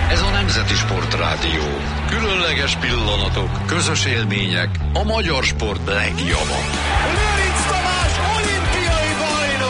Ez a Nemzeti Sportrádió. Különleges pillanatok, közös élmények, a magyar sport legjobb.